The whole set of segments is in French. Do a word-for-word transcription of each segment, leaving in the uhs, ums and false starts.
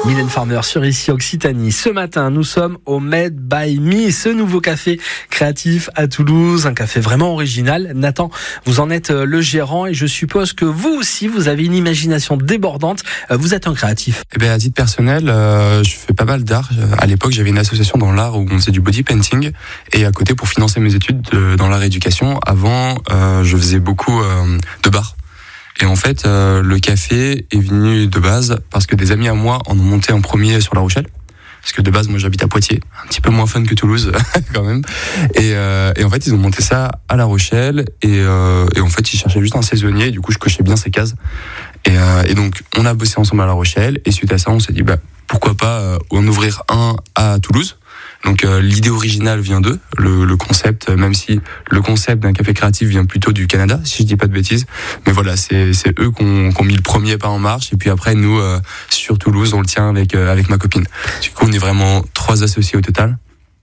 Mylène Farmer sur Ici Occitanie. Ce matin, nous sommes au Made by Me, ce nouveau café créatif à Toulouse, un café vraiment original. Nathan, vous en êtes le gérant et je suppose que vous aussi, vous avez une imagination débordante. Vous êtes un créatif. Eh bien, à titre personnel, euh, je fais pas mal d'art. À l'époque, j'avais une association dans l'art où on faisait du body painting et à côté, pour financer mes études de, dans l'art éducation, avant, euh, je faisais beaucoup euh, de bar. Et en fait, euh, le café est venu de base parce que des amis à moi en ont monté un premier sur La Rochelle. Parce que de base, moi, j'habite à Poitiers, un petit peu moins fun que Toulouse, quand même. Et, euh, et en fait, ils ont monté ça à La Rochelle. Et, euh, et en fait, ils cherchaient juste un saisonnier. Et du coup, je cochais bien ces cases. Et, euh, et donc, on a bossé ensemble à La Rochelle. Et suite à ça, on s'est dit, bah, pourquoi pas euh, en ouvrir un à Toulouse. Donc euh, l'idée originale vient d'eux, le, le concept, même si le concept d'un café créatif vient plutôt du Canada, si je dis pas de bêtises. Mais voilà, c'est, c'est eux qui ont, qui ont mis le premier pas en marche. Et puis après, nous, euh, sur Toulouse, on le tient avec, euh, avec ma copine. Du coup, on est vraiment trois associés au total.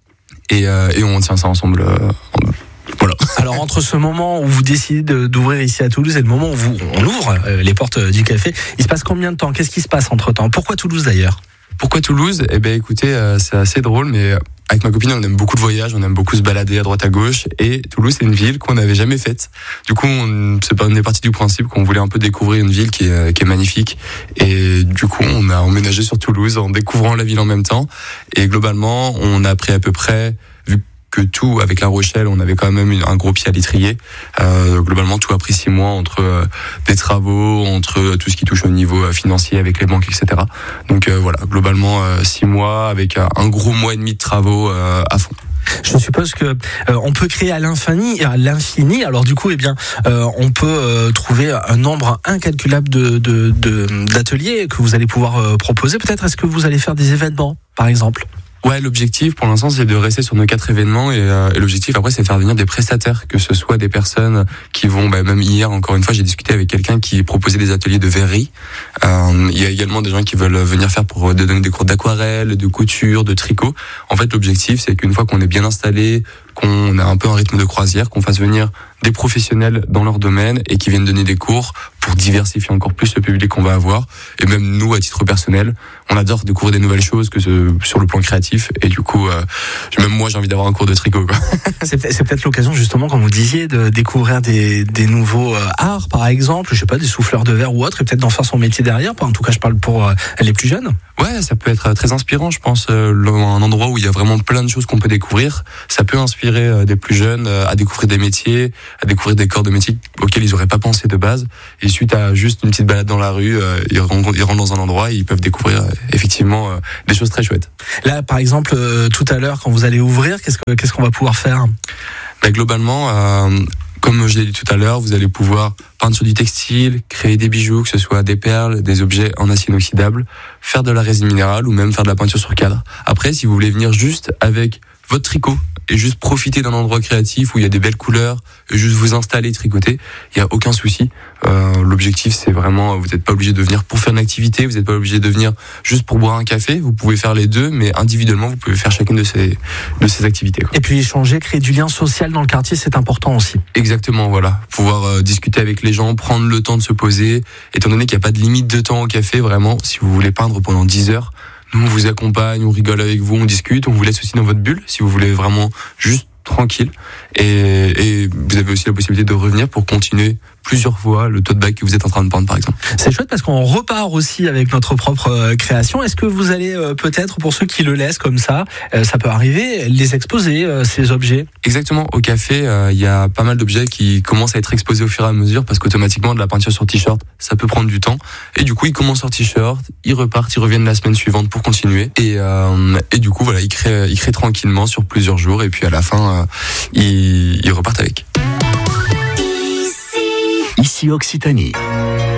Et, euh, et on tient ça ensemble. Euh, en... Voilà. Alors entre ce moment où vous décidez de, d'ouvrir ici à Toulouse et le moment où vous, on ouvre euh, les portes du café, il se passe combien de temps ? Qu'est-ce qui se passe entre temps ? Pourquoi Toulouse d'ailleurs ? Pourquoi Toulouse ? Eh ben, écoutez, euh, c'est assez drôle, mais avec ma copine, on aime beaucoup de voyages, on aime beaucoup se balader à droite à gauche, et Toulouse, c'est une ville qu'on n'avait jamais faite. Du coup, on, c'est pas, on est parti du principe qu'on voulait un peu découvrir une ville qui est, qui est magnifique, et du coup, on a emménagé sur Toulouse en découvrant la ville en même temps, et globalement, on a pris à peu près, vu que tout, avec La Rochelle, on avait quand même un gros pied à l'étrier. Euh, globalement, tout a pris six mois entre euh, des travaux, entre tout ce qui touche au niveau euh, financier avec les banques, et cetera. Donc euh, voilà, globalement, euh, six mois avec euh, un gros mois et demi de travaux euh, à fond. Je suppose que euh, on peut créer à l'infini, à l'infini. Alors du coup, eh bien, euh, on peut euh, trouver un nombre incalculable de, de, de d'ateliers que vous allez pouvoir euh, proposer. Peut-être est-ce que vous allez faire des événements, par exemple ? Ouais, l'objectif pour l'instant c'est de rester sur nos quatre événements et, euh, et l'objectif après c'est de faire venir des prestataires, que ce soit des personnes qui vont, bah, même hier encore une fois j'ai discuté avec quelqu'un qui proposait des ateliers de verrerie. Euh, il y a également des gens qui veulent venir faire pour de donner des cours d'aquarelle, de couture, de tricot. En fait l'objectif c'est qu'une fois qu'on est bien installé, qu'on a un peu un rythme de croisière, qu'on fasse venir des professionnels dans leur domaine et qui viennent donner des cours pour diversifier encore plus le public qu'on va avoir. Et même nous, à titre personnel, on adore découvrir des nouvelles choses que ce, sur le plan créatif. Et du coup, euh, même moi, j'ai envie d'avoir un cours de tricot, quoi. C'est, c'est peut-être l'occasion, justement, comme vous disiez, de découvrir des, des nouveaux euh, arts, par exemple, je sais pas, des souffleurs de verre ou autre, et peut-être d'en faire son métier derrière. En tout cas, je parle pour euh, les plus jeunes. Ouais, ça peut être très inspirant, je pense. Euh, un endroit où il y a vraiment plein de choses qu'on peut découvrir. Ça peut inspirer euh, des plus jeunes euh, à découvrir des métiers, à découvrir des corps de métier auxquels ils auraient pas pensé de base. Et suite à juste une petite balade dans la rue, euh, ils, rentrent, ils rentrent dans un endroit et ils peuvent découvrir euh, effectivement euh, des choses très chouettes. Là, par exemple, euh, tout à l'heure, quand vous allez ouvrir, qu'est-ce, que, qu'est-ce qu'on va pouvoir faire ? Ben, globalement, euh, comme je l'ai dit tout à l'heure, vous allez pouvoir peindre sur du textile, créer des bijoux, que ce soit des perles, des objets en acier inoxydable, faire de la résine minérale ou même faire de la peinture sur cadre. Après, si vous voulez venir juste avec votre tricot et juste profiter d'un endroit créatif où il y a des belles couleurs, et juste vous installer, tricoter, il y a aucun souci. Euh, l'objectif, c'est vraiment, vous n'êtes pas obligé de venir pour faire une activité, vous n'êtes pas obligé de venir juste pour boire un café. Vous pouvez faire les deux, mais individuellement, vous pouvez faire chacune de ces de ces activités, quoi. Et puis échanger, créer du lien social dans le quartier, c'est important aussi. Exactement, voilà. Pouvoir euh, discuter avec les gens, prendre le temps de se poser. Étant donné qu'il n'y a pas de limite de temps au café, vraiment, si vous voulez peindre pendant dix heures, nous, on vous accompagne, on rigole avec vous, on discute, on vous laisse aussi dans votre bulle, si vous voulez vraiment juste tranquille. Et, et vous avez aussi la possibilité de revenir pour continuer plusieurs fois le tote bag que vous êtes en train de peindre, par exemple. C'est chouette parce qu'on repart aussi avec notre propre euh, création. Est-ce que vous allez euh, peut-être, pour ceux qui le laissent comme ça, euh, ça peut arriver, les exposer, euh, ces objets ? Exactement. Au café, il euh, y a pas mal d'objets qui commencent à être exposés au fur et à mesure parce qu'automatiquement, de la peinture sur t-shirt, ça peut prendre du temps. Et du coup, ils commencent sur t-shirt, ils repartent, ils reviennent la semaine suivante pour continuer. Et, euh, et du coup, voilà, ils créent, ils créent tranquillement sur plusieurs jours. Et puis à la fin, euh, ils, ils repartent avec. Ici Occitanie.